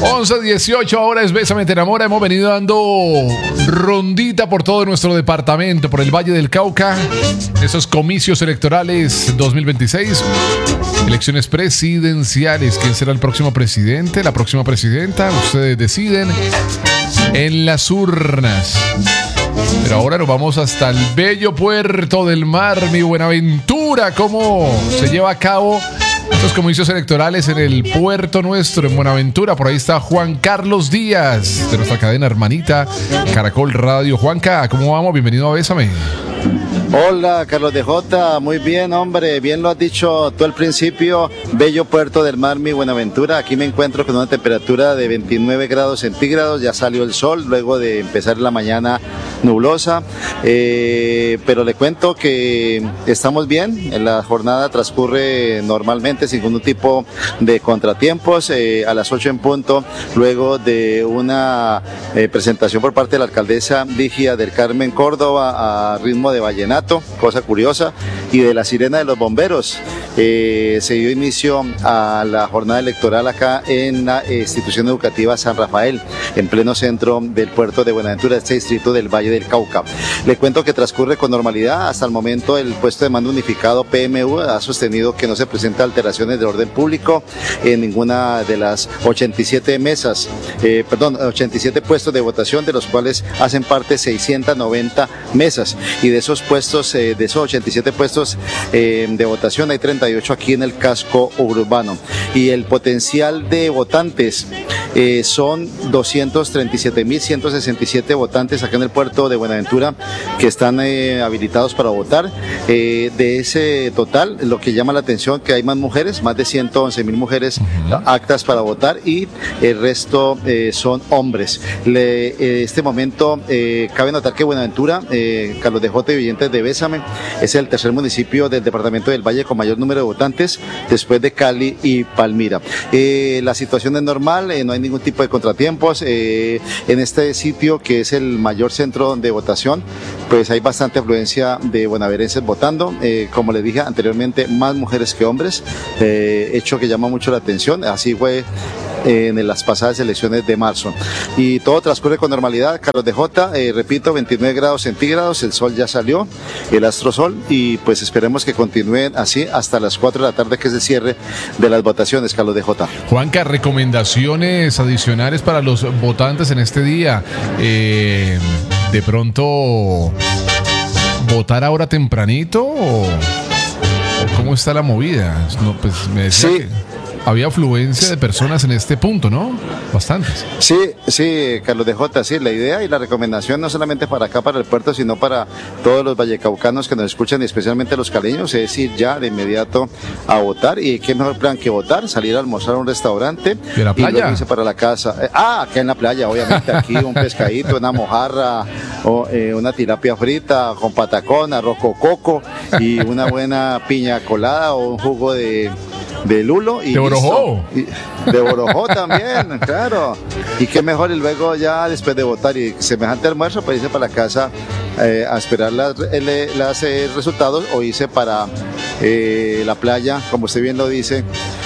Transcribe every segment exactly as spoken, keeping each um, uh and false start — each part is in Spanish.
once dieciocho, ahora es Bésame Te Enamora. Hemos venido dando rondita por todo nuestro departamento, por el Valle del Cauca. Esos comicios electorales dos mil veintiséis. Elecciones presidenciales. ¿Quién será el próximo presidente? La próxima presidenta. Ustedes deciden en las urnas. Pero ahora nos vamos hasta el bello puerto del mar, mi Buenaventura. ¿Cómo se lleva a cabo estos comicios electorales en el puerto nuestro, en Buenaventura? Por ahí está Juan Carlos Díaz, de nuestra cadena hermanita Caracol Radio. Juanca, ¿cómo vamos? Bienvenido a Bésame. Hola, Carlos de Jota, muy bien, hombre, bien lo has dicho tú al principio. Bello puerto del mar, mi Buenaventura. Aquí me encuentro con una temperatura de veintinueve grados centígrados, ya salió el sol luego de empezar la mañana nublosa, eh, pero le cuento que estamos bien. La jornada transcurre normalmente sin ningún tipo de contratiempos. Eh, a las ocho en punto, luego de una eh, presentación por parte de la alcaldesa Ligia del Carmen Córdoba a ritmo de vallenato, cosa curiosa, y de la sirena de los bomberos, eh, se dio inicio a la jornada electoral acá en la institución educativa San Rafael, en pleno centro del puerto de Buenaventura, este distrito del Valle del Cauca. Le cuento que transcurre con normalidad. Hasta el momento el puesto de mando unificado P M U ha sostenido que no se presentan alteraciones de orden público en ninguna de las ochenta y siete mesas, eh, perdón, ochenta y siete puestos de votación, de los cuales hacen parte seiscientas noventa mesas, y de esos puestos, eh, de esos ochenta y siete puestos eh, de votación, hay treinta y ocho aquí en el casco urbano, y el potencial de votantes eh, son doscientos treinta y siete mil ciento sesenta y siete votantes acá en el puerto de Buenaventura que están eh, habilitados para votar. Eh, de ese total, lo que llama la atención que hay más mujeres, más de ciento once mil mujeres uh-huh. aptas para votar, y el resto eh, son hombres. Le, eh, este momento eh, cabe notar que Buenaventura, eh, Carlos de Jota y oyentes de Bésame, es el tercer municipio del departamento del Valle con mayor número de votantes, después de Cali y Palmira. Eh, la situación es normal, eh, no hay ningún tipo de contratiempos. Eh, en este sitio, que es el mayor centro de votación, pues hay bastante afluencia de bonaverenses votando. Eh, como les dije anteriormente, más mujeres que hombres, eh, hecho que llama mucho la atención. Así fue en las pasadas elecciones de marzo, y todo transcurre con normalidad. Carlos de Jota, eh, repito, veintinueve grados centígrados, el sol ya salió, el astrosol, y pues esperemos que continúen así hasta las cuatro de la tarde, que es el cierre de las votaciones. Carlos de Jota. Juanca, recomendaciones adicionales para los votantes en este día. Eh, de pronto, ¿votar ahora tempranito o, o cómo está la movida? No, pues me decía sí. que había afluencia de personas en este punto, ¿no? Bastantes. Sí, sí, Carlos de Jota, sí, la idea y la recomendación no solamente para acá, para el puerto, sino para todos los vallecaucanos que nos escuchan, y especialmente los caleños, es ir ya de inmediato a votar. Y qué mejor plan que votar, salir a almorzar a un restaurante ¿y la playa? Y luego irse para la casa. Eh, ah, acá en la playa, obviamente, aquí un pescadito, una mojarra, o, eh, una tilapia frita con patacón, arroz con coco y una buena piña colada o un jugo de de lulo y de borojó y de borojó también, claro, y qué mejor, y luego ya después de votar y semejante almuerzo, pues irse para la casa eh, a esperar las, el, las eh, resultados, o irse para eh, la playa, como usted bien lo dice,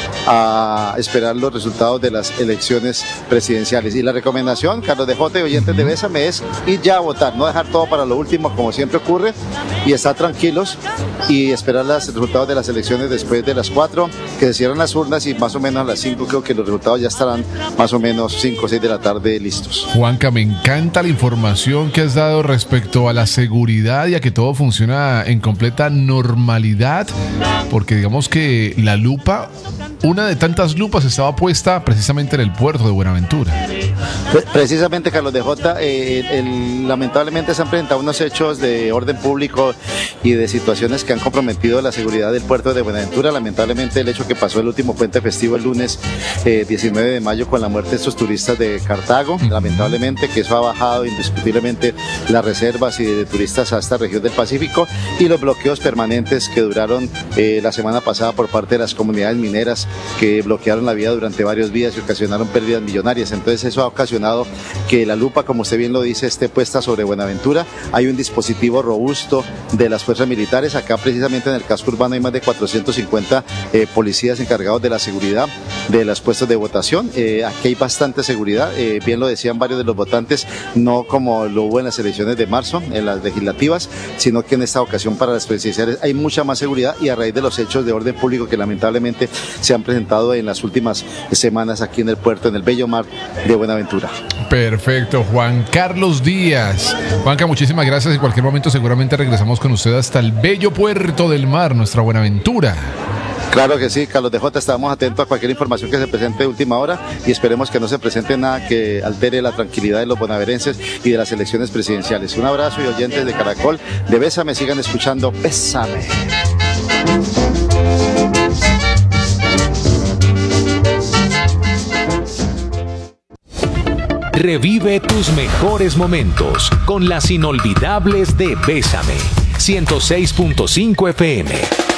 a esperar los resultados de las elecciones presidenciales. Y la recomendación, Carlos de Jota y oyentes de Bésame, es ir ya a votar, no dejar todo para lo último como siempre ocurre, y estar tranquilos y esperar los resultados de las elecciones después de las cuatro, que se cierran las urnas, y más o menos a las cinco creo que los resultados ya estarán más o menos cinco o seis de la tarde listos. Juanca, me encanta la información que has dado respecto a la seguridad y a que todo funciona en completa normalidad, porque digamos que la lupa, una de tantas lupas, estaba puesta precisamente en el puerto de Buenaventura. Precisamente, Carlos de Jota, eh, el, lamentablemente se han presentado unos hechos de orden público y de situaciones que han comprometido la seguridad del puerto de Buenaventura. Lamentablemente el hecho que pasó el último puente festivo el lunes eh, diecinueve de mayo con la muerte de estos turistas de Cartago, uh-huh. lamentablemente que eso ha bajado indiscutiblemente las reservas y de turistas a esta región del Pacífico, y los bloqueos permanentes que duraron eh, la semana pasada por parte de las comunidades mineras, que bloquearon la vía durante varios días y ocasionaron pérdidas millonarias. Entonces eso eso ha ocasionado que la lupa, como usted bien lo dice, esté puesta sobre Buenaventura. Hay un dispositivo robusto de las fuerzas militares. Acá precisamente en el casco urbano hay más de cuatrocientos cincuenta eh, policías encargados de la seguridad de los puestos de votación. Eh, aquí hay bastante seguridad, eh, bien lo decían varios de los votantes, no como lo hubo en las elecciones de marzo, en las legislativas, sino que en esta ocasión para las presidenciales hay mucha más seguridad, y a raíz de los hechos de orden público que lamentablemente se han presentado en las últimas semanas aquí en el puerto, en el bello mar de Buenaventura. Perfecto, Juan Carlos Díaz. Juanca, muchísimas gracias. En cualquier momento seguramente regresamos con usted hasta el bello puerto del mar, nuestra Buenaventura. Claro que sí, Carlos de Jota, estamos atentos a cualquier información que se presente de última hora y esperemos que no se presente nada que altere la tranquilidad de los bonaverenses y de las elecciones presidenciales. Un abrazo, y oyentes de Caracol, de Bésame, sigan escuchando Bésame. Revive tus mejores momentos con las inolvidables de Bésame. ciento seis punto cinco F M.